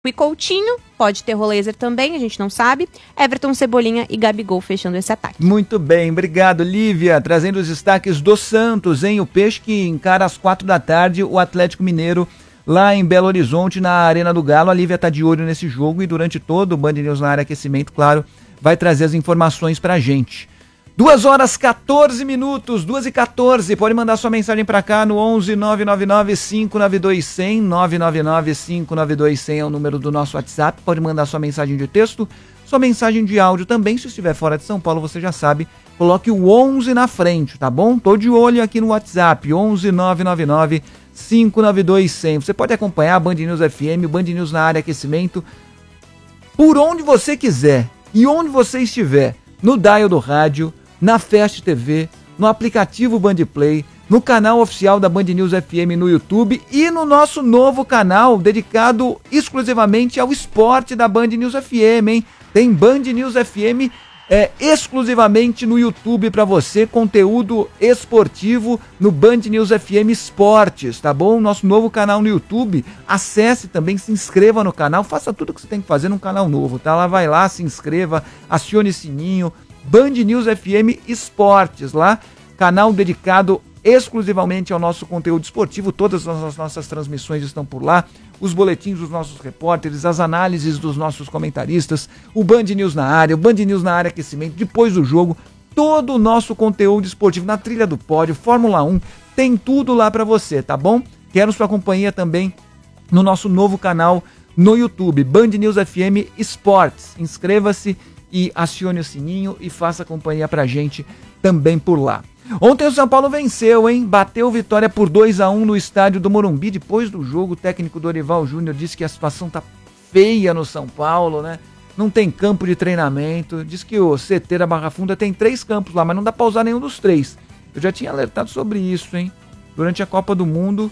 E Coutinho, pode ter Roleiser também, a gente não sabe. Everton, Cebolinha e Gabigol fechando esse ataque. Muito bem, obrigado, Lívia. Trazendo os destaques do Santos, hein? O Peixe que encara às 4h o Atlético Mineiro lá em Belo Horizonte, na Arena do Galo. A Lívia tá de olho nesse jogo e durante todo o Band News na área aquecimento, claro, vai trazer as informações pra gente. 2h14, 2h14, pode mandar sua mensagem pra cá no 11 999 592 100, 999 592 100 é o número do nosso WhatsApp, pode mandar sua mensagem de texto, sua mensagem de áudio também, se estiver fora de São Paulo, você já sabe, coloque o 11 na frente, tá bom? Tô de olho aqui no WhatsApp, 11 999 592 100, você pode acompanhar a Band News FM, o Band News na área aquecimento, por onde você quiser e onde você estiver, no dial do rádio, na Fast TV, no aplicativo Bandplay, no canal oficial da Band News FM no YouTube e no nosso novo canal dedicado exclusivamente ao esporte da Band News FM, hein? Tem Band News FM exclusivamente no YouTube para você, conteúdo esportivo no Band News FM Esportes, tá bom? Nosso novo canal no YouTube, acesse também, se inscreva no canal, faça tudo o que você tem que fazer num canal novo, tá? Lá vai lá, se inscreva, acione o sininho, Band News FM Esportes, lá, canal dedicado exclusivamente ao nosso conteúdo esportivo, todas as nossas transmissões estão por lá, os boletins dos nossos repórteres, as análises dos nossos comentaristas, o Band News na área, o Band News na área aquecimento, depois do jogo, todo o nosso conteúdo esportivo na trilha do pódio, Fórmula 1, tem tudo lá pra você, tá bom? Quero sua companhia também no nosso novo canal no YouTube, Band News FM Esportes, inscreva-se e acione o sininho e faça companhia pra gente também por lá. Ontem o São Paulo venceu, hein? Bateu Vitória por 2-1 no estádio do Morumbi. Depois do jogo, o técnico Dorival Júnior disse que a situação tá feia no São Paulo, né? Não tem campo de treinamento. Diz que o CT da Barra Funda tem 3 campos lá, mas não dá pra usar nenhum dos 3. Eu já tinha alertado sobre isso, hein? Durante a Copa do Mundo,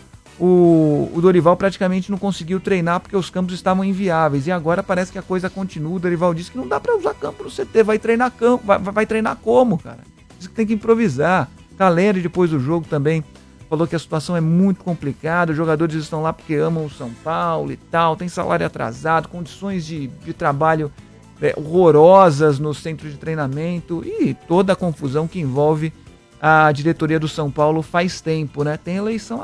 o Dorival praticamente não conseguiu treinar porque os campos estavam inviáveis. E agora parece que a coisa continua. O Dorival disse que não dá pra usar campo no CT. Vai treinar campo. Vai treinar como, cara? Diz que tem que improvisar. Caleri, depois do jogo, também falou que a situação é muito complicada. Os jogadores estão lá porque amam o São Paulo e tal. Tem salário atrasado, condições de trabalho horrorosas no centro de treinamento e toda a confusão que envolve a diretoria do São Paulo faz tempo, né? Tem eleição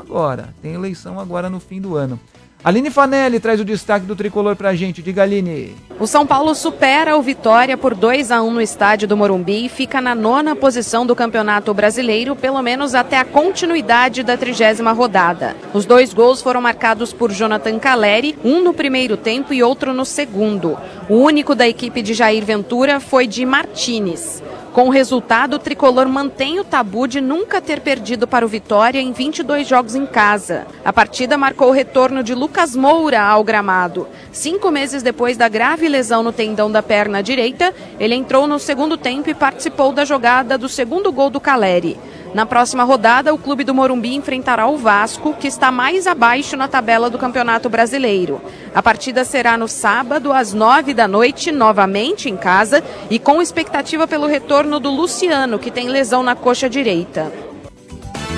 agora no fim do ano. Aline Fanelli traz o destaque do tricolor pra gente. Diga, Aline. O São Paulo supera o Vitória por 2-1 no estádio do Morumbi e fica na 9ª posição do Campeonato Brasileiro, pelo menos até a continuidade da 30ª rodada. Os 2 gols foram marcados por Jonathan Caleri, um no primeiro tempo e outro no segundo. O único da equipe de Jair Ventura foi de Martínez. Com o resultado, o tricolor mantém o tabu de nunca ter perdido para o Vitória em 22 jogos em casa. A partida marcou o retorno de Lucas Moura ao gramado. 5 meses depois da grave lesão no tendão da perna direita, ele entrou no segundo tempo e participou da jogada do segundo gol do Caleri. Na próxima rodada, o clube do Morumbi enfrentará o Vasco, que está mais abaixo na tabela do Campeonato Brasileiro. A partida será no sábado, às 21h, novamente em casa, e com expectativa pelo retorno do Luciano, que tem lesão na coxa direita.